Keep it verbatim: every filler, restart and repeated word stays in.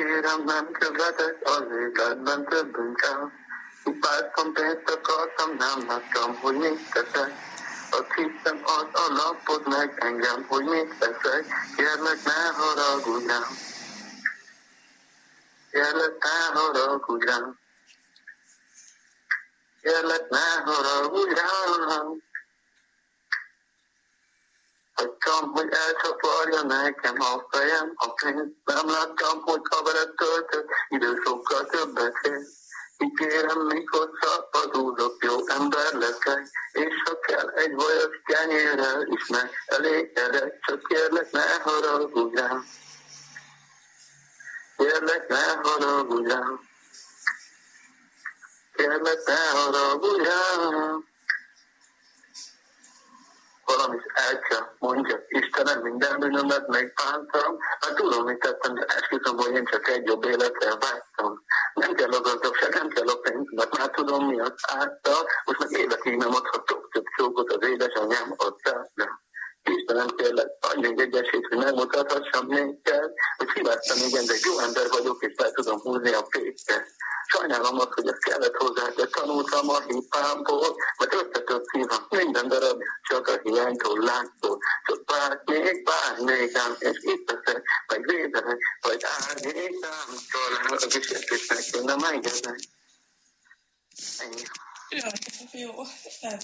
kérem, nem követek az életben több inkább. Hibáztam, pénzt akartam, nem láttam, hogy mit teszek. Azt hiszem, az alapod meg engem, hogy mit teszek. Kérlek, ne haragudj rám. Kérlek, ne haragudj rám. Kérlek, ne haragudj rám. Hagytam, hogy elcsaparja nekem a fejem, a pénzt. Nem láttam, hogy havered töltött, idő sokkal többet ér. Ígérem, mikor szabadulok, jó ember leszek, és ha kell egy vajas kenyérrel is megelégedek, csak kérlek, ne haragudj rám. Kérlek, ne haragudj rám. Kérlek, ne haragudj rám. Valamit el kell mondjak, Istenem, minden bűnömet megbántam. Hát tudom, mit tettem, de esküszöm, hogy én csak egy jobb életre vágytam. Nem kell a gazdagság, nem kell a pénz, mert már tudom, mi az által. Most meg évekig nem adhatok több csókot az édesanyám adtára. Istenem, kérlek, adj még egy esélyt, hogy megmutathassam néked, hogy hibáztam, igen, de jó ember vagyok, és fel tudom húzni a féket. Sajnálom azt, hogy ez kellett hozzá, de tanultam a hibámból, mert összetört szívem, minden darab, csak a hiánytól látszol. Csak bárnék, bárnék ám, és itt leszek, meg védelek, vagy árnyék ám, talán az is értésnek kéne megengedni. Ennyi. Ja, jó. Tehát